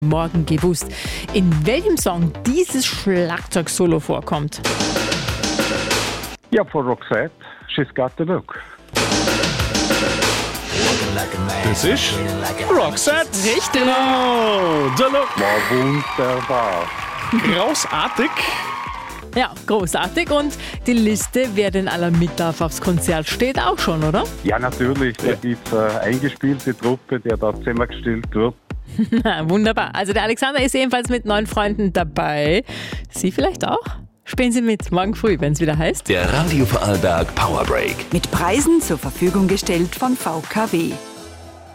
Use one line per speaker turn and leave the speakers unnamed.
Morgen gewusst, in welchem Song dieses Schlagzeugsolo vorkommt.
Ja, von Roxette, She's Got the Look.
Das ist Roxette.
Richtig.
Genau, der Look.
War wunderbar.
Großartig.
Ja, großartig. Und die Liste, wer denn aller mit darf aufs Konzert, steht auch schon, oder?
Ja, natürlich. Da gibt es eine eingespielte Truppe, die da zusammengestellt wird.
Wunderbar. Also der Alexander ist ebenfalls mit 9 Freunden dabei. Sie vielleicht auch? Spielen Sie mit morgen früh, wenn es wieder heißt.
Der Radio Vorarlberg Powerbreak.
Mit Preisen zur Verfügung gestellt von VKW.